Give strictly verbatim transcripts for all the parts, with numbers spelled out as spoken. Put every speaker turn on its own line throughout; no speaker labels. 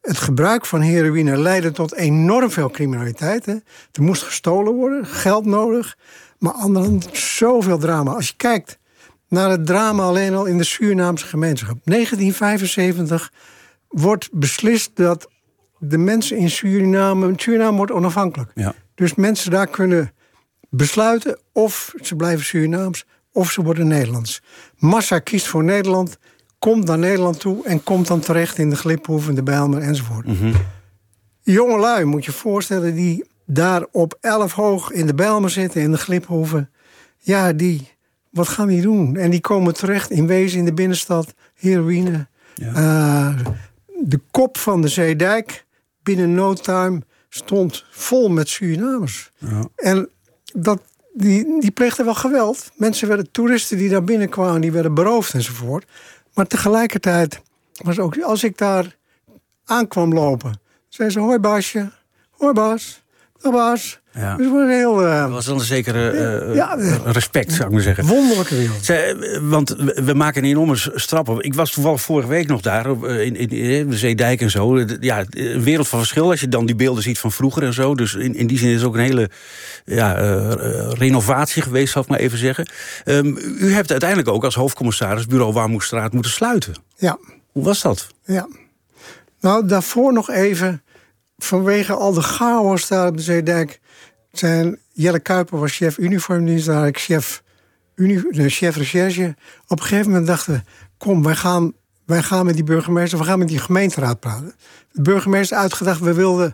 het gebruik van heroïne leidde tot enorm veel criminaliteit. Hè. Er moest gestolen worden, geld nodig. Maar anderen zoveel drama. Als je kijkt naar het drama alleen al in de Surinaamse gemeenschap. negentien vijfenzeventig wordt beslist dat de mensen in Suriname... Suriname wordt onafhankelijk. Ja. Dus mensen daar kunnen besluiten of ze blijven Surinaams of ze worden Nederlands. Massa kiest voor Nederland, komt naar Nederland toe en komt dan terecht in de Gliphoeve, de Bijlmer enzovoort. Mm-hmm. Jongelui, moet je voorstellen, die daar op elf hoog in de Bijlmer zitten, in de Gliphoeve. Ja, die, wat gaan die doen? En die komen terecht in wezen in de binnenstad, heroïne. Ja. Uh, de kop van de Zeedijk, binnen no time, stond vol met Surinamers. Ja. En dat, die, die pleegden wel geweld. Mensen werden, toeristen die daar binnenkwamen, die werden beroofd enzovoort. Maar tegelijkertijd was ook, als ik daar aankwam lopen, zei ze: hoi baasje, hoi baas, dag baas.
Ja.
Dus het heel, uh,
dat was dan een zekere uh, ja, respect, zou ik maar zeggen.
Wonderlijke wereld.
Zij, want we maken een enorme strappen. Ik was toevallig vorige week nog daar, in, in, in de Zeedijk en zo. Ja, een wereld van verschil, als je dan die beelden ziet van vroeger en zo. Dus in, in die zin is het ook een hele ja, uh, renovatie geweest, zal ik maar even zeggen. Um, u hebt uiteindelijk ook als hoofdcommissaris bureau Warmoestraat moeten sluiten.
Ja.
Hoe was dat?
Ja. Nou, daarvoor nog even, vanwege al de chaos daar op de Zeedijk, zijn Jelle Kuiper was chef uniformdienst, daar ik chef, uni, de chef recherche. Op een gegeven moment dachten we, kom, wij gaan, wij gaan met die burgemeester, we gaan met die gemeenteraad praten. De burgemeester uitgedacht, we wilden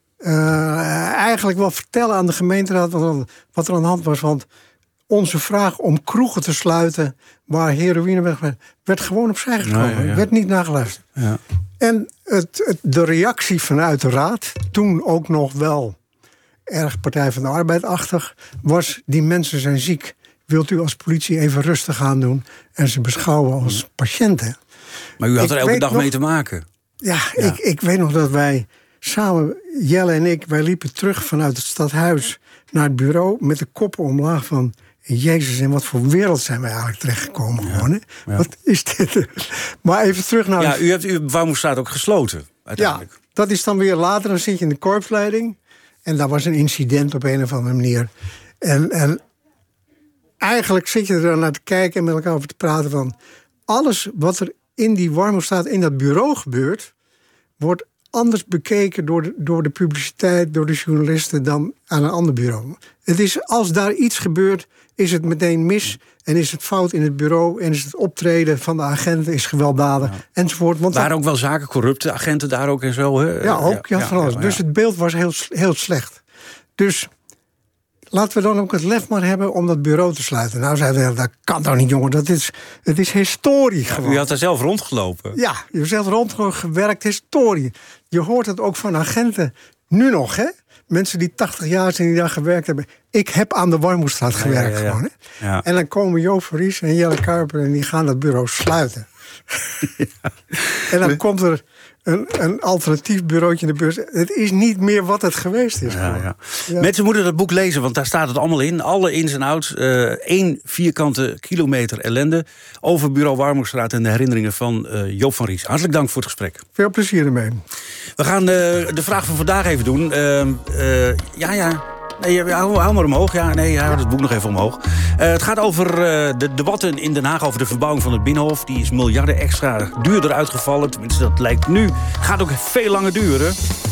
uh, eigenlijk wel vertellen aan de gemeenteraad wat, wat er aan de hand was. Want onze vraag om kroegen te sluiten waar heroïne werd, werd gewoon opzij geschoven. Ja, ja, ja. Werd niet nageluisterd. Ja. En het, het, de reactie vanuit de raad, toen ook nog wel erg Partij van de Arbeid-achtig, was: die mensen zijn ziek. Wilt u als politie even rustig aan doen en ze beschouwen als patiënten?
Maar u had
ik
er elke dag
nog,
mee te maken.
Ja, ja. Ik, ik weet nog dat wij samen, Jelle en ik, wij liepen terug vanuit het stadhuis naar het bureau met de koppen omlaag van: Jezus, in wat voor wereld zijn wij eigenlijk terechtgekomen? Ja. Gewoon, hè? Ja. Wat is dit? Maar even terug naar...
Ja, u hebt uw Warmoestraat ook gesloten, uiteindelijk.
Ja, dat is dan weer later, dan zit je in de korpsleiding. En daar was een incident op een of andere manier. En, en eigenlijk zit je er dan naar te kijken en met elkaar over te praten van: alles wat er in die Warmoestraat, in dat bureau gebeurt, wordt anders bekeken door de, door de publiciteit, door de journalisten, dan aan een ander bureau. Het is, als daar iets gebeurt, is het meteen mis en is het fout in het bureau en is het optreden van de agenten is gewelddadig, ja, enzovoort. Want
waren ook wel zaken, corrupte agenten daar ook en zo, hè?
Ja, ook. Ja, ja, van alles. Ja, ja. Dus het beeld was heel, heel slecht. Dus laten we dan ook het lef maar hebben om dat bureau te sluiten. Nou, zeiden we, dat kan toch niet, jongen. Dat is, het is historie
ja,
gewoon.
U had daar zelf rondgelopen.
Ja, je hebt zelf rondgewerkt, historie. Je hoort het ook van agenten. Nu nog, hè? Mensen die tachtig jaar zijn die daar gewerkt hebben. Ik heb aan de Warmoestraat ja, gewerkt ja, ja, ja. gewoon. Hè? Ja. En dan komen Joop Verries en Jelle Kuiper en die gaan dat bureau sluiten. Ja. En dan komt er een, een alternatief bureautje in de beurs. Het is niet meer wat het geweest is.
Ja, ja. Ja. Mensen moeten dat boek lezen, want daar staat het allemaal in. Alle ins en outs. Uh, één vierkante kilometer ellende over bureau Warmoestraat en de herinneringen van uh, Joop van Ries. Hartelijk dank voor het gesprek.
Veel plezier ermee.
We gaan uh, de vraag van vandaag even doen. Uh, uh, ja, ja. Nee, hou, hou maar omhoog. Ja, nee, hou het boek nog even omhoog. Uh, het gaat over uh, de debatten in Den Haag over de verbouwing van het Binnenhof. Die is miljarden extra duurder uitgevallen. Tenminste, dat lijkt nu. Gaat ook veel langer duren.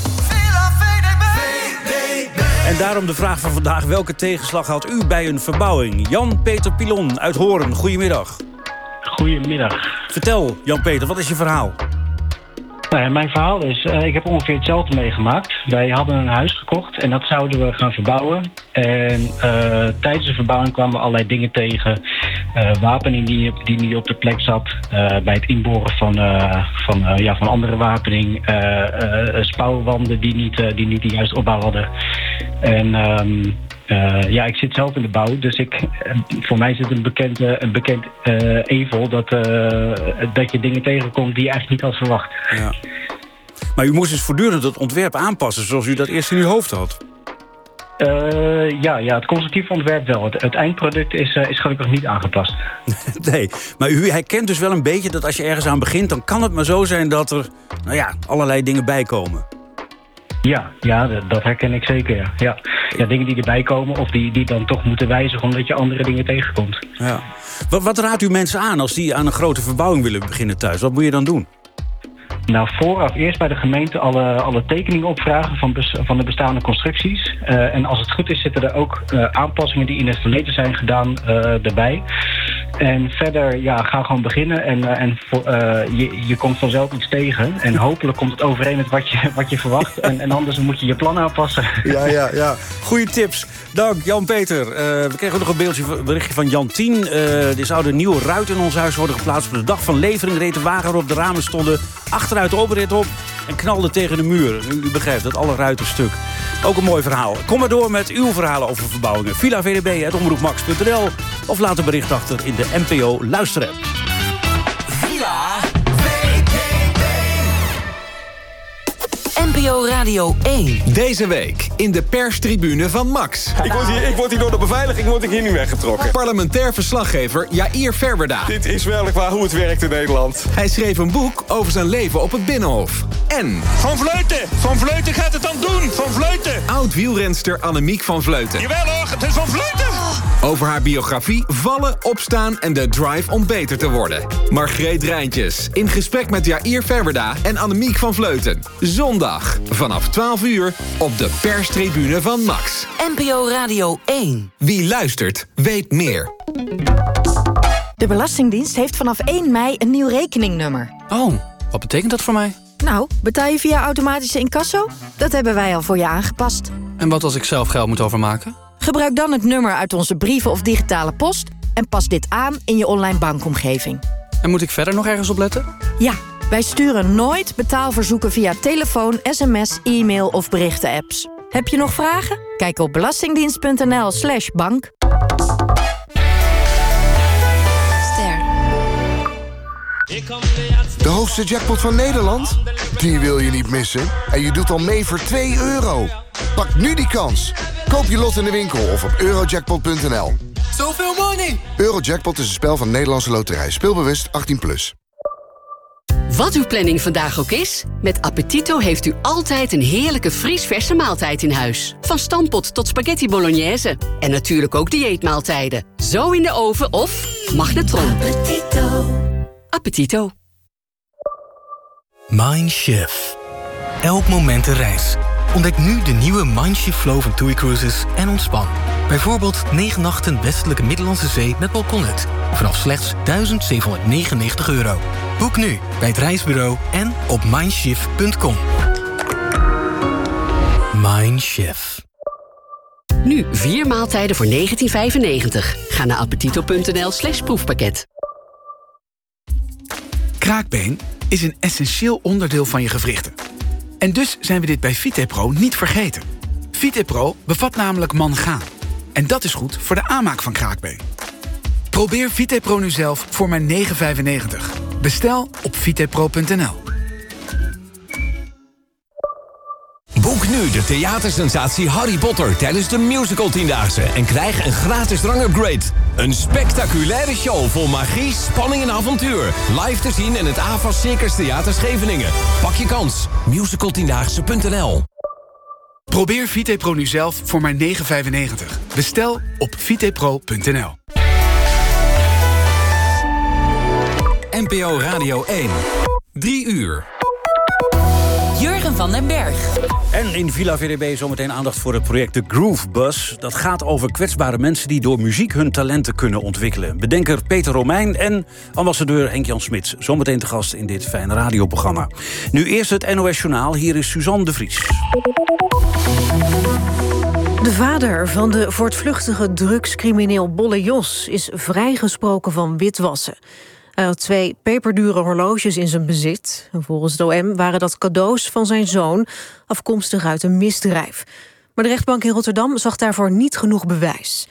En daarom de vraag van vandaag: welke tegenslag had u bij een verbouwing? Jan-Peter Pilon uit Hoorn, goedemiddag.
Goedemiddag.
Vertel, Jan-Peter, wat is je verhaal?
Nou ja, mijn verhaal is, uh, ik heb ongeveer hetzelfde meegemaakt. Wij hadden een huis gekocht en dat zouden we gaan verbouwen. En uh, tijdens de verbouwing kwamen we allerlei dingen tegen. Uh, wapening die, die niet op de plek zat. Uh, bij het inboren van, uh, van, uh, ja, van andere wapening. Uh, uh, spouwwanden die niet, uh, die niet de juiste opbouw hadden. En um, uh, ja, ik zit zelf in de bouw. Dus ik, uh, voor mij is het een bekend, uh, een bekend uh, evel dat, uh, dat je dingen tegenkomt die je eigenlijk niet had verwacht.
Ja. Maar u moest dus voortdurend het ontwerp aanpassen zoals u dat eerst in uw hoofd had.
Uh, ja, ja, het constructief ontwerp wel. Het, het eindproduct is, uh, is gelukkig niet aangepast.
Nee, maar u herkent dus wel een beetje dat als je ergens aan begint, dan kan het maar zo zijn dat er, nou ja, allerlei dingen bij komen.
Ja, ja, dat, dat herken ik zeker. Ja. Ja. Ja, dingen die erbij komen of die, die dan toch moeten wijzigen omdat je andere dingen tegenkomt.
Ja. Wat, wat raadt u mensen aan als die aan een grote verbouwing willen beginnen thuis? Wat moet je dan doen?
Nou, vooraf eerst bij de gemeente alle, alle tekeningen opvragen van, bes, van de bestaande constructies. Uh, en als het goed is zitten er ook uh, aanpassingen die in het verleden zijn gedaan uh, erbij. En verder, ja, ga gewoon beginnen en, uh, en voor, uh, je, je komt vanzelf iets tegen. En hopelijk komt het overeen met wat je, wat je verwacht. En, en anders moet je je plan aanpassen.
Ja, ja, ja. Goeie tips. Dank, Jan-Peter. Uh, we kregen ook nog een beeldje, berichtje van Jan tien. Uh, er zou een nieuwe ruit in ons huis worden geplaatst. Op de dag van levering reed de wagen waarop de ramen stonden achteruit de oprit op en knalde tegen de muur. U begrijpt dat alle ruiten stuk. Ook een mooi verhaal. Kom maar door met uw verhalen over verbouwingen. Villa V D B at omroep max punt n l of laat een bericht achter in de N P O luisterapp.
Villa V D B. N P O Radio één.
Deze week in de perstribune van Max.
Ik word hier, ik word hier door de beveiliging word ik hier niet weggetrokken.
Parlementair verslaggever Jair Verwerda.
Dit is werkelijk waar hoe het werkt in Nederland.
Hij schreef een boek over zijn leven op het Binnenhof. En
Van Vleuten! Van Vleuten gaat het dan doen! Van Vleuten!
Oud-wielrenster Annemiek van Vleuten.
Jawel hoor, het is Van Vleuten!
Over haar biografie, vallen, opstaan en de drive om beter te worden. Margreet Rijntjes in gesprek met Jair Verwerda en Annemiek van Vleuten. Zondag vanaf twaalf uur op de perstribune van Max.
N P O Radio één.
Wie luistert, weet meer.
De Belastingdienst heeft vanaf één mei een nieuw rekeningnummer.
Oh, wat betekent dat voor mij?
Nou, betaal je via automatische incasso? Dat hebben wij al voor je aangepast.
En wat als ik zelf geld moet overmaken?
Gebruik dan het nummer uit onze brieven of digitale post en pas dit aan in je online bankomgeving.
En moet ik verder nog ergens op letten?
Ja, wij sturen nooit betaalverzoeken via telefoon, sms, e-mail of berichten-apps. Heb je nog vragen? Kijk op belastingdienst.nl slash bank.
Ster. De hoogste jackpot van Nederland? Die wil je niet missen. En je doet al mee voor twee euro. Pak nu die kans. Koop je lot in de winkel of op eurojackpot punt n l.
Zoveel money!
Eurojackpot is een spel van Nederlandse Loterij. Speelbewust achttien plus.
Wat uw planning vandaag ook is, met Appetito heeft u altijd een heerlijke vriesverse maaltijd in huis. Van stampot tot spaghetti bolognese. En natuurlijk ook dieetmaaltijden. Zo in de oven of magnetron. Appetito. Appetito.
Mindshift. Elk moment een reis. Ontdek nu de nieuwe Mindshift Flow van TUI Cruises en ontspan. Bijvoorbeeld negen nachten westelijke Middellandse Zee met balkonnet. Vanaf slechts duizend zevenhonderdnegenennegentig euro. Boek nu bij het reisbureau en op mindshift punt com. Mindshift.
Nu vier maaltijden voor negentien vijfennegentig. Ga naar appetito.nl slash proefpakket.
Kraakbeen is een essentieel onderdeel van je gewrichten. En dus zijn we dit bij Vitepro niet vergeten. Vitepro bevat namelijk mangaan. En dat is goed voor de aanmaak van kraakbeen. Probeer Vitepro nu zelf voor maar negen vijfennegentig. Bestel op vitepro punt n l.
Boek nu de theatersensatie Harry Potter tijdens de musical tiendaagse en krijg een gratis drangupgrade. Een spectaculaire show vol magie, spanning en avontuur. Live te zien in het A V A S Circus Theater Scheveningen. Pak je kans. musical tiendaagse punt n l.
Probeer Vitepro nu zelf voor maar negen vijfennegentig. Bestel op vitepro punt n l.
N P O Radio één. Drie uur.
Jurgen van den Berg.
En in Villa V D B zometeen aandacht voor het project The Groove Bus. Dat gaat over kwetsbare mensen die door muziek hun talenten kunnen ontwikkelen. Bedenker Peter Romein en ambassadeur Henk-Jan Smits. Zometeen te gast in dit fijne radioprogramma. Nu eerst het N O S Journaal. Hier is Suzanne de Vries.
De vader van de voortvluchtige drugscrimineel Bolle Jos is vrijgesproken van witwassen. Hij had twee peperdure horloges in zijn bezit. En volgens het O M waren dat cadeaus van zijn zoon, afkomstig uit een misdrijf. Maar de rechtbank in Rotterdam zag daarvoor niet genoeg bewijs.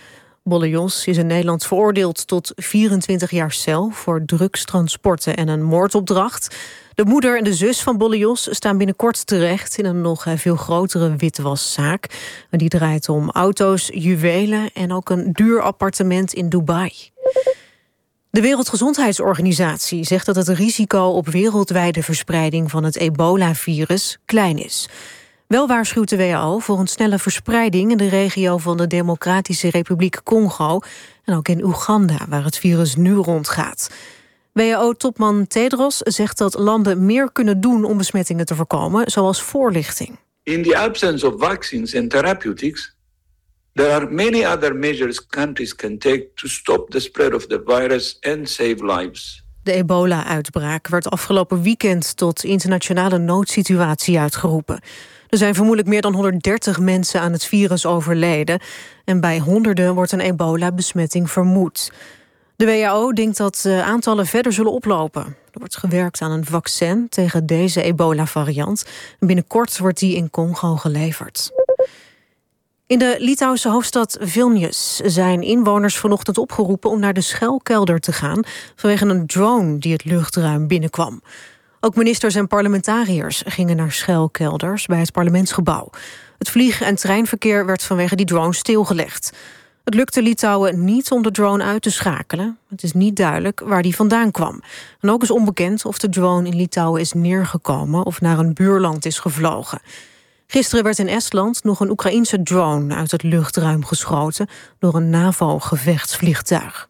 Bolle Jos is in Nederland veroordeeld tot vierentwintig jaar cel voor drugstransporten en een moordopdracht. De moeder en de zus van Bolle Jos staan binnenkort terecht in een nog veel grotere witwaszaak. Die draait om auto's, juwelen en ook een duur appartement in Dubai. De Wereldgezondheidsorganisatie zegt dat het risico op wereldwijde verspreiding van het ebola-virus klein is. Wel waarschuwt de W H O voor een snelle verspreiding in de regio van de Democratische Republiek Congo en ook in Oeganda, waar het virus nu rondgaat. W H O-topman Tedros zegt dat landen meer kunnen doen om besmettingen te voorkomen, zoals voorlichting.
In the absence of vaccines and therapeutics, there are many other measures countries can take to stop the spread of the virus and save lives.
De ebola-uitbraak werd afgelopen weekend tot internationale noodsituatie uitgeroepen. Er zijn vermoedelijk meer dan honderddertig mensen aan het virus overleden en bij honderden wordt een ebola-besmetting vermoed. De W H O denkt dat de aantallen verder zullen oplopen. Er wordt gewerkt aan een vaccin tegen deze ebola-variant. Binnenkort wordt die in Congo geleverd. In de Litouwse hoofdstad Vilnius zijn inwoners vanochtend opgeroepen om naar de schuilkelder te gaan vanwege een drone die het luchtruim binnenkwam. Ook ministers en parlementariërs gingen naar schuilkelders bij het parlementsgebouw. Het vlieg- en treinverkeer werd vanwege die drone stilgelegd. Het lukte Litouwen niet om de drone uit te schakelen. Het is niet duidelijk waar die vandaan kwam. En ook is onbekend of de drone in Litouwen is neergekomen of naar een buurland is gevlogen. Gisteren werd in Estland nog een Oekraïense drone uit het luchtruim geschoten door een NAVO-gevechtsvliegtuig.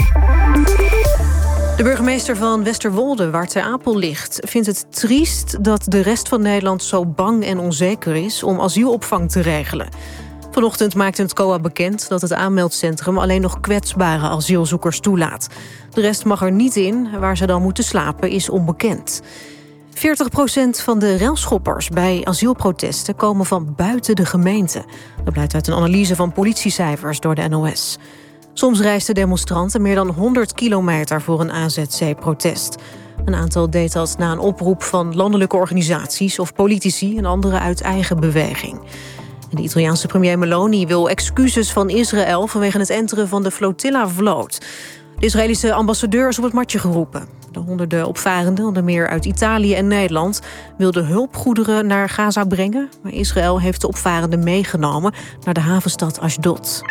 De burgemeester van Westerwolde, waar Ter Apel ligt, vindt het triest dat de rest van Nederland zo bang en onzeker is om asielopvang te regelen. Vanochtend maakte het C O A bekend dat het aanmeldcentrum alleen nog kwetsbare asielzoekers toelaat. De rest mag er niet in, waar ze dan moeten slapen is onbekend. veertig procent van de relschoppers bij asielprotesten komen van buiten de gemeente. Dat blijkt uit een analyse van politiecijfers door de N O S. Soms reisden demonstranten meer dan honderd kilometer voor een A Z C-protest. Een aantal deed dat na een oproep van landelijke organisaties of politici en anderen uit eigen beweging. En de Italiaanse premier Meloni wil excuses van Israël vanwege het enteren van de flotilla-vloot. De Israëlische ambassadeur is op het matje geroepen. De honderden opvarenden, onder meer uit Italië en Nederland, wilden hulpgoederen naar Gaza brengen, maar Israël heeft de opvarenden meegenomen naar de havenstad Ashdod.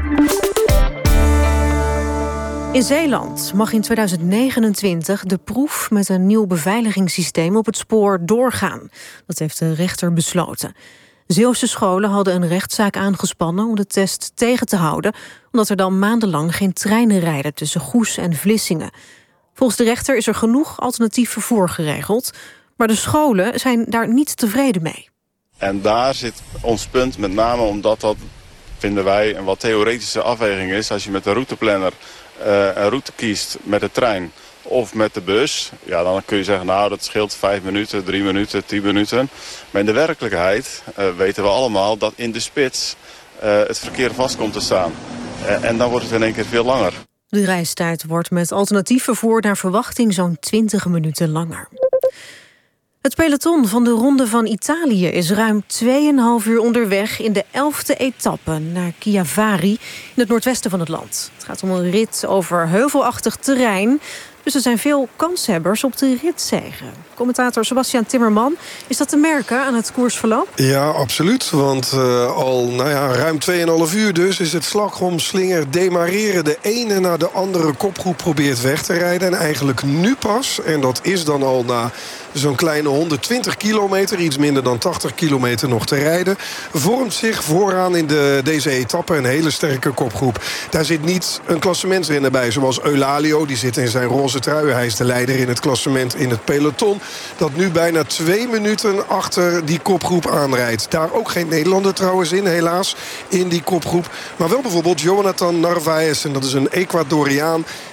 In Zeeland mag in tweeduizend negenentwintig de proef met een nieuw beveiligingssysteem op het spoor doorgaan. Dat heeft de rechter besloten. Zeeuwse scholen hadden een rechtszaak aangespannen om de test tegen te houden, omdat er dan maandenlang geen treinen rijden tussen Goes en Vlissingen. Volgens de rechter is er genoeg alternatief vervoer geregeld, maar de scholen zijn daar niet tevreden mee.
En daar zit ons punt met name omdat dat, vinden wij, een wat theoretische afweging is. Als je met de routeplanner uh, een route kiest met de trein of met de bus, ja, dan kun je zeggen, nou, dat scheelt vijf minuten, drie minuten, tien minuten. Maar in de werkelijkheid uh, weten we allemaal dat in de spits uh, het verkeer vast komt te staan. Uh, en dan wordt het in één keer veel langer.
De reistijd wordt met alternatief vervoer naar verwachting zo'n twintig minuten langer. Het peloton van de Ronde van Italië is ruim tweeënhalf uur onderweg in de elfde etappe naar Chiavari in het noordwesten van het land. Het gaat om een rit over heuvelachtig terrein, dus er zijn veel kanshebbers op de ritzege. Commentator Sebastian Timmerman, is dat te merken aan het koersverloop?
Ja, absoluut. Want uh, al nou ja, ruim tweeënhalf uur dus is het slagomslinger demareren. De ene na de andere kopgroep probeert weg te rijden. En eigenlijk nu pas, en dat is dan al na zo'n kleine honderdtwintig kilometer, iets minder dan tachtig kilometer nog te rijden, vormt zich vooraan in de, deze etappe een hele sterke kopgroep. Daar zit niet een klassementsrenner bij, zoals Eulalio. Die zit in zijn roze trui. Hij is de leider in het klassement in het peloton, dat nu bijna twee minuten achter die kopgroep aanrijdt. Daar ook geen Nederlander trouwens in, helaas, in die kopgroep. Maar wel bijvoorbeeld Jonathan Narvaez. En dat is een Ecuadoriaan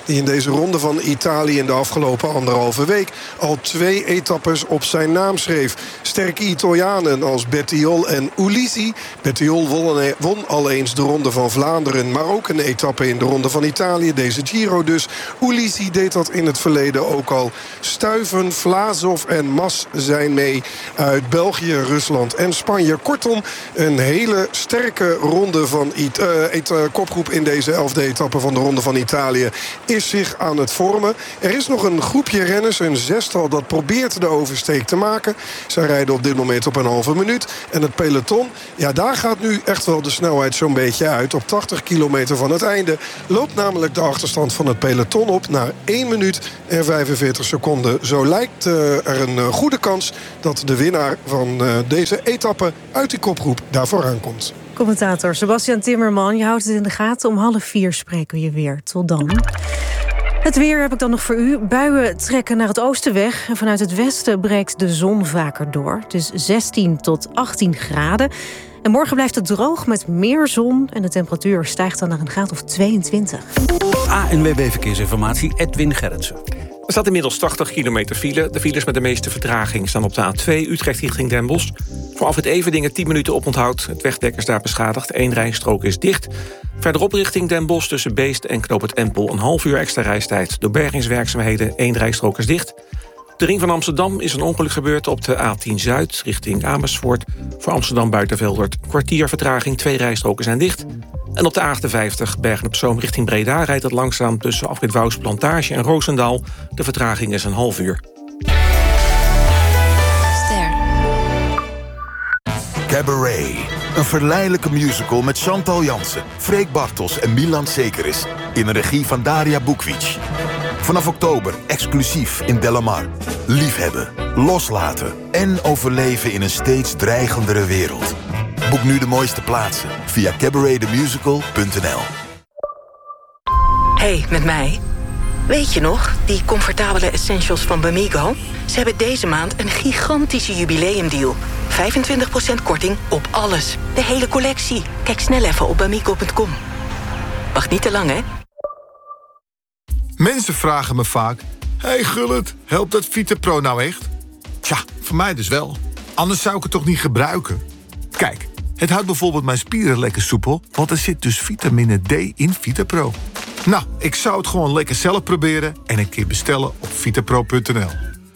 die in deze ronde van Italië in de afgelopen anderhalve week al twee etappes op zijn naam schreef. Sterke Italianen als Bettiol en Ulissi. Bettiol won, won al eens de Ronde van Vlaanderen, maar ook een etappe in de Ronde van Italië, deze Giro dus. Ulissi deed dat in het verleden ook al. Stuyven, Vlasov en Mas zijn mee uit België, Rusland en Spanje. Kortom, een hele sterke ronde van It- uh, het, uh, kopgroep in deze elfde etappe van de Ronde van Italië is zich aan het vormen. Er is nog een groepje renners, een zestal, dat probeert de oversteek te maken. Zij rijden op dit moment op een halve minuut. En het peloton, ja, daar gaat nu echt wel de snelheid zo'n beetje uit. Op tachtig kilometer van het einde loopt namelijk de achterstand van het peloton op naar één minuut en vijfenveertig seconden. Zo lijkt uh, er een uh, goede kans dat de winnaar van uh, deze etappe uit die kopgroep daar vooraan komt.
Commentator Sebastian Timmerman, je houdt het in de gaten. Om half vier spreken we je weer. Tot dan. Het weer heb ik dan nog voor u. Buien trekken naar het oosten weg. En vanuit het westen breekt de zon vaker door. Het is zestien tot achttien graden. En morgen blijft het droog met meer zon. En de temperatuur stijgt dan naar een graad of tweeëntwintig.
A N W B Verkeersinformatie, Edwin Gerritsen.
Er staat inmiddels tachtig kilometer file. De files met de meeste vertraging staan op de A twee Utrecht richting Den Bosch. Voor Afrit Everdingen tien minuten oponthoud. Het wegdek is daar beschadigd. Eén rijstrook is dicht. Verderop richting Den Bosch tussen Beest en Knoop het Empel een half uur extra reistijd. Door bergingswerkzaamheden één rijstrook is dicht. De ring van Amsterdam is een ongeluk gebeurd op de A tien Zuid richting Amersfoort. Voor Amsterdam Buitenveldert kwartier vertraging, twee rijstroken zijn dicht. En op de A achtenvijftig Bergen-op-Zoom richting Breda rijdt het langzaam tussen Afrit Wouws Plantage en Roosendaal. De vertraging is een half uur.
Ster. Cabaret. Een verleidelijke musical met Chantal Jansen, Freek Bartels en Milan Sekeris. In een regie van Daria Bukvic. Vanaf oktober exclusief in Delamar. Liefhebben, loslaten en overleven in een steeds dreigendere wereld. Boek nu de mooiste plaatsen via cabaret the musical punt n l.
Hey, met mij. Weet je nog, die comfortabele essentials van Bamigo? Ze hebben deze maand een gigantische jubileumdeal. vijfentwintig procent korting op alles. De hele collectie. Kijk snel even op bamigo punt com. Wacht niet te lang, hè?
Mensen vragen me vaak: hey Gullit, helpt dat VitaPro nou echt? Tja, voor mij dus wel. Anders zou ik het toch niet gebruiken? Kijk, het houdt bijvoorbeeld mijn spieren lekker soepel, want er zit dus vitamine D in VitaPro. Nou, ik zou het gewoon lekker zelf proberen en een keer bestellen op vitapro punt n l.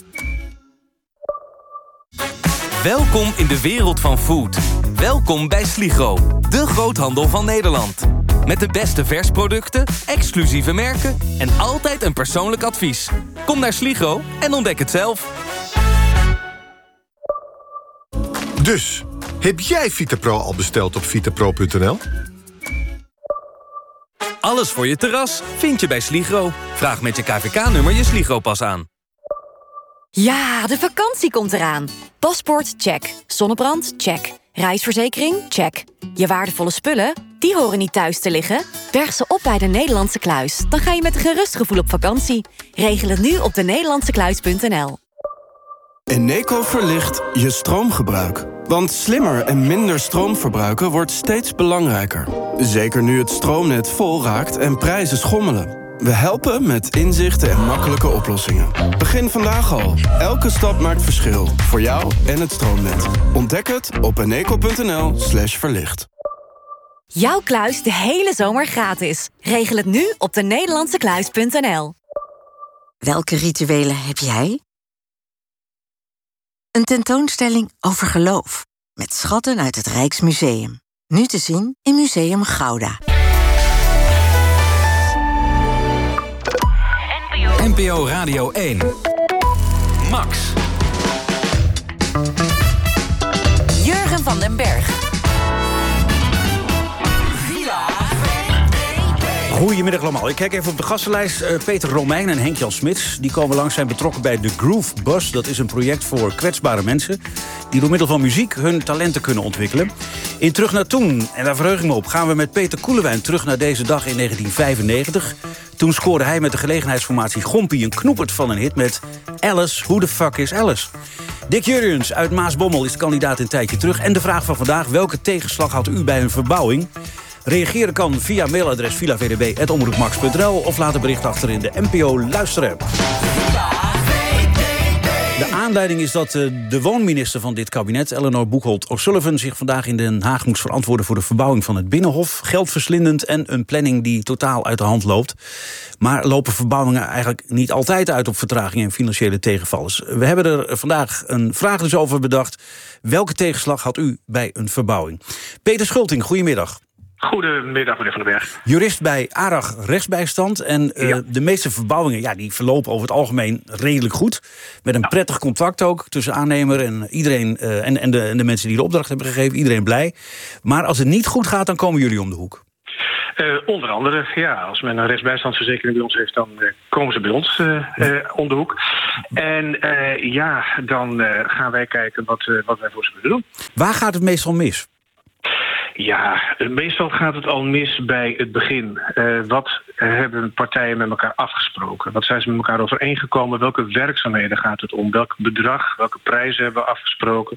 Welkom in de wereld van food. Welkom bij Sligro, de groothandel van Nederland. Met de beste versproducten, exclusieve merken en altijd een persoonlijk advies. Kom naar Sligro en ontdek het zelf.
Dus, heb jij VitaPro al besteld op vitapro punt n l?
Alles voor je terras vind je bij Sligro. Vraag met je K V K-nummer je Sligro-pas aan.
Ja, de vakantie komt eraan. Paspoort, check. Zonnebrand, check. Reisverzekering, check. Je waardevolle spullen, die horen niet thuis te liggen. Berg ze op bij de Nederlandse Kluis. Dan ga je met een gerust gevoel op vakantie. Regel het nu op de nederlandse kluis punt n l.
Eneco verlicht je stroomgebruik. Want slimmer en minder stroom verbruiken wordt steeds belangrijker. Zeker nu het stroomnet vol raakt en prijzen schommelen. We helpen met inzichten en makkelijke oplossingen. Begin vandaag al. Elke stap maakt verschil. Voor jou en het stroomnet. Ontdek het op eneco punt n l slash verlicht.
Jouw kluis de hele zomer gratis. Regel het nu op de nederlandse kluis punt n l.
Welke rituelen heb jij? Een tentoonstelling over geloof. Met schatten uit het Rijksmuseum. Nu te zien in Museum Gouda.
N P O Radio één. Max. Jurgen van den Berg.
Goedemiddag allemaal. Ik kijk even op de gastenlijst. Uh, Peter Romein en Henk-Jan Smits. Die komen langs, zijn betrokken bij de Groove Bus. Dat is een project voor kwetsbare mensen die door middel van muziek hun talenten kunnen ontwikkelen. In Terug naar Toen, en daar verheug ik me op, gaan we met Peter Koelewijn terug naar deze dag in negentien vijfennegentig. Toen scoorde hij met de gelegenheidsformatie Gompie een knoepert van een hit met Alice, Who the Fuck is Alice? Dick Jurjens uit Maasbommel is de kandidaat een tijdje terug. En de vraag van vandaag: welke tegenslag had u bij een verbouwing? Reageren kan via mailadres villa v d b apenstaartje omroepmax punt n l of laat een bericht achter in de N P O Luisterapp. De aanleiding is dat de woonminister van dit kabinet, Eleanor Boekholt O'Sullivan, zich vandaag in Den Haag moest verantwoorden voor de verbouwing van het Binnenhof. Geldverslindend en een planning die totaal uit de hand loopt. Maar lopen verbouwingen eigenlijk niet altijd uit op vertragingen en financiële tegenvallers. We hebben er vandaag een vraag dus over bedacht. Welke tegenslag had u bij een verbouwing? Peter Schulting, goedemiddag.
Goedemiddag, meneer Van den Berg.
Jurist bij ARAG Rechtsbijstand. En uh, ja. de meeste verbouwingen ja, die verlopen over het algemeen redelijk goed. Met een ja. prettig contact ook tussen aannemer en iedereen uh, en, en, de, en de mensen die de opdracht hebben gegeven. Iedereen blij. Maar als het niet goed gaat, dan komen jullie om de hoek.
Uh, onder andere, ja, als men een rechtsbijstandsverzekering bij ons heeft, dan uh, komen ze bij ons uh, uh, om de hoek. En uh, ja, dan uh, gaan wij kijken wat, uh, wat wij voor ze kunnen doen.
Waar gaat het meestal mis?
Ja, meestal gaat het al mis bij het begin. Uh, wat hebben partijen met elkaar afgesproken? Wat zijn ze met elkaar overeengekomen? Welke werkzaamheden gaat het om? Welk bedrag, welke prijzen hebben we afgesproken?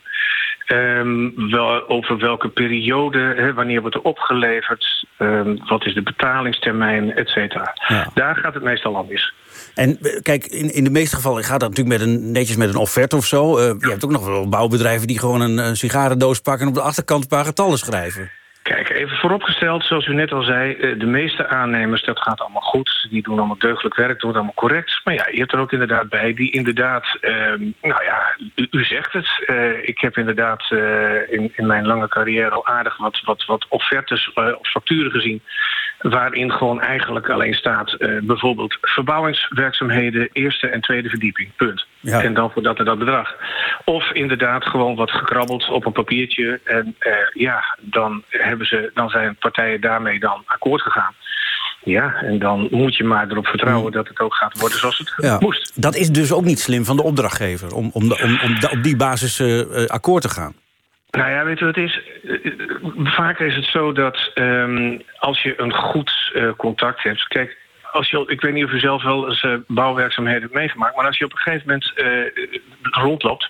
Um, wel, over welke periode, hè, wanneer wordt er opgeleverd? Um, wat is de betalingstermijn, et cetera. Ja. Daar gaat het meestal al mis.
En kijk, in, in de meeste gevallen gaat dat natuurlijk met een, netjes met een offerte of zo. Uh, je hebt ook nog wel bouwbedrijven die gewoon een, een sigarendoos pakken en op de achterkant een paar getallen schrijven.
Kijk, even vooropgesteld, zoals u net al zei, de meeste aannemers, dat gaat allemaal goed. Die doen allemaal deugdelijk werk, dat wordt allemaal correct. Maar ja, je hebt er ook inderdaad bij die inderdaad, uh, nou ja, u, u zegt het. Uh, ik heb inderdaad uh, in, in mijn lange carrière al aardig wat, wat, wat offertes uh, of facturen gezien, waarin gewoon eigenlijk alleen staat uh, bijvoorbeeld verbouwingswerkzaamheden, eerste en tweede verdieping, punt. Ja. En dan voor dat en dat bedrag. Of inderdaad gewoon wat gekrabbeld op een papiertje. En uh, ja, dan, hebben ze, dan zijn partijen daarmee dan akkoord gegaan. Ja, en dan moet je maar erop vertrouwen dat het ook gaat worden zoals het ja. moest.
Dat is dus ook niet slim van de opdrachtgever, om, om, de, om, om de, op die basis uh, akkoord te gaan.
Nou ja, weet je wat het is? Vaak is het zo dat um, als je een goed uh, contact hebt. Kijk, als je, ik weet niet of u zelf wel eens uh, bouwwerkzaamheden hebt meegemaakt, maar als je op een gegeven moment uh, rondloopt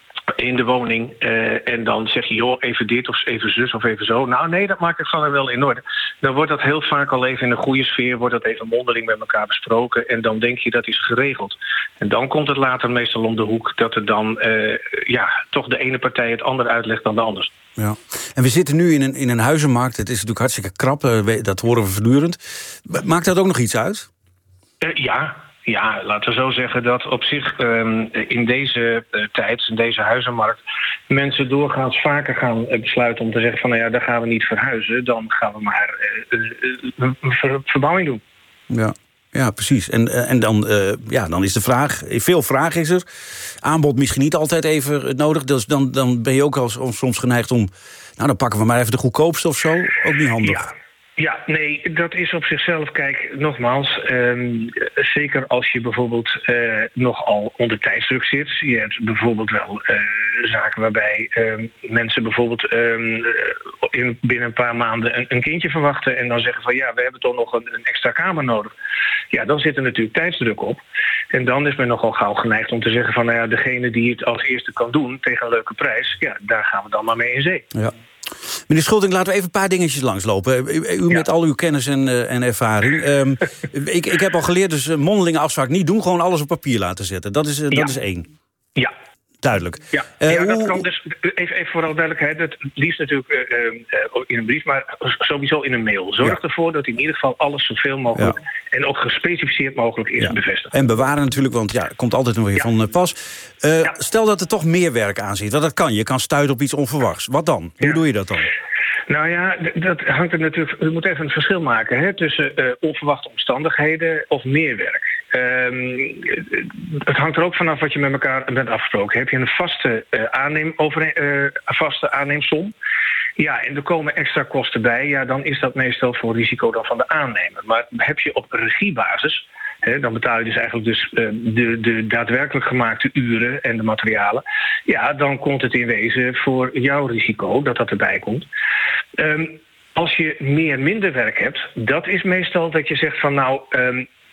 in de woning uh, en dan zeg je, joh, even dit of even zus of even zo. Nou nee, dat maak ik gewoon wel in orde. Dan wordt dat heel vaak al even in een goede sfeer, wordt dat even mondeling met elkaar besproken en dan denk je dat is geregeld. En dan komt het later meestal om de hoek dat er dan uh, ja, toch de ene partij het ander uitlegt dan de ander.
Ja. En we zitten nu in een, in een huizenmarkt. Het is natuurlijk hartstikke krap, uh, dat horen we voortdurend. Maakt dat ook nog iets uit?
Uh, ja. Ja, laten we zo zeggen dat op zich um, in deze uh, tijd, in deze huizenmarkt, mensen doorgaans vaker gaan uh, besluiten om te zeggen van nou ja, daar gaan we niet verhuizen, dan gaan we maar uh, uh, uh, ver, verbouwing doen.
Ja. Ja, precies. En, en dan, uh, ja, dan is de vraag, veel vraag is er. Aanbod misschien niet altijd even nodig. Dus dan, dan ben je ook al soms geneigd om, nou dan pakken we maar even de goedkoopste of zo. Ook niet handig.
Ja. Ja, nee, dat is op zichzelf, kijk, nogmaals, um, zeker als je bijvoorbeeld uh, nogal onder tijdsdruk zit. Je hebt bijvoorbeeld wel uh, zaken waarbij um, mensen bijvoorbeeld um, in, binnen een paar maanden een, een kindje verwachten en dan zeggen van ja, we hebben toch nog een, een extra kamer nodig. Ja, dan zit er natuurlijk tijdsdruk op. En dan is men nogal gauw geneigd om te zeggen van nou ja, degene die het als eerste kan doen tegen een leuke prijs, ja, daar gaan we dan maar mee in zee.
Ja. Meneer Schulting, laten we even een paar dingetjes langslopen. U, u ja. met al uw kennis en, uh, en ervaring. Um, ik, ik heb al geleerd, dus uh, mondelinge afspraak niet doen. Gewoon alles op papier laten zetten. Dat is, uh, dat ja. is één.
Ja.
Duidelijk.
Ja, uh, ja dat kan dus, even, even voor alle duidelijkheid, het liefst natuurlijk uh, uh, in een brief, maar sowieso in een mail. Zorg ja. ervoor dat in ieder geval alles zoveel mogelijk ja. en ook gespecificeerd mogelijk is ja. bevestigd.
En bewaren natuurlijk, want ja, komt altijd nog weer ja. van uh, pas. Uh, ja. Stel dat er toch meer werk aan zit, want dat kan. Je kan stuiten op iets onverwachts. Wat dan? Hoe ja. doe je dat dan?
Nou ja, dat hangt er natuurlijk. U moet even een verschil maken hè, tussen uh, onverwachte omstandigheden of meer werk. Um, het hangt er ook vanaf wat je met elkaar bent afgesproken. Heb je een vaste, uh, aanneem, over, uh, vaste aanneemsom? Ja, en er komen extra kosten bij. Ja, dan is dat meestal voor risico dan van de aannemer. Maar heb je op regiebasis, hè, dan betaal je dus eigenlijk dus, uh, de, de daadwerkelijk gemaakte uren en de materialen. Ja, dan komt het in wezen voor jouw risico dat dat erbij komt. Um, als je meer minder werk hebt, dat is meestal dat je zegt van nou, um,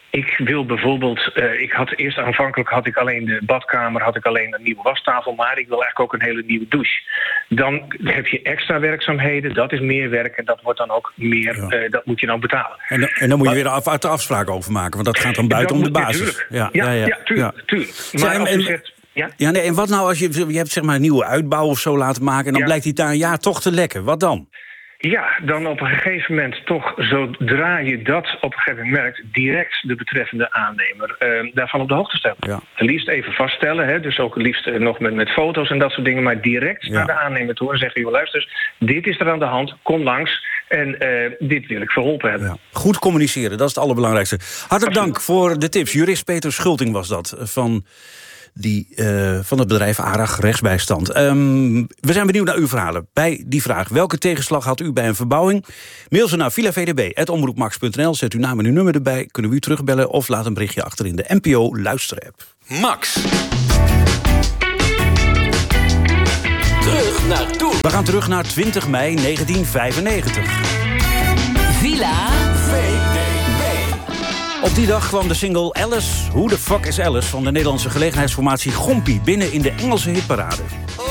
Ik wil bijvoorbeeld, uh, ik had eerst aanvankelijk had ik alleen de badkamer, had ik alleen een nieuwe wastafel, maar ik wil eigenlijk ook een hele nieuwe douche. Dan heb je extra werkzaamheden, dat is meer werk en dat wordt dan ook meer, ja. uh, dat moet je dan betalen.
En, dan, en dan moet je maar, weer af, uit de afspraken over maken, want dat gaat dan buiten om de basis.
Ja, ja, ja, ja, ja, tuurlijk. Ja. tuurlijk. Maar
Zijn,
als
en,
je zegt, ja?
Ja, nee, en wat nou als je, je hebt zeg maar een nieuwe uitbouw of zo laten maken en dan ja. blijkt die daar een jaar toch te lekken, wat dan?
Ja, dan op een gegeven moment toch, zodra je dat op een gegeven moment merkt, direct de betreffende aannemer uh, daarvan op de hoogte stellen. Ja. Liefst even vaststellen, hè, dus ook liefst uh, nog met, met foto's en dat soort dingen, maar direct ja. naar de aannemer toe en zeggen, joh, luister, dit is er aan de hand, kom langs en uh, dit wil ik verholpen hebben.
Ja. Goed communiceren, dat is het allerbelangrijkste. Hartelijk dank voor de tips. Jurist Peter Schulting was dat, van... Die, uh, van het bedrijf ARAG Rechtsbijstand. Um, we zijn benieuwd naar uw verhalen. Bij die vraag, welke tegenslag had u bij een verbouwing? Mail ze naar villa v d b apenstaartje omroepmax punt n l. Zet uw naam en uw nummer erbij. Kunnen we u terugbellen of laat een berichtje achter in de N P O Luisterapp.
Max. Terug naar toen.
We gaan terug naar twintig mei negentien vijfennegentig.
Villa V D B.
Op die dag kwam de single Alice, Who the Fuck is Alice... van de Nederlandse gelegenheidsformatie Gompie binnen in de Engelse hitparade.
Oh,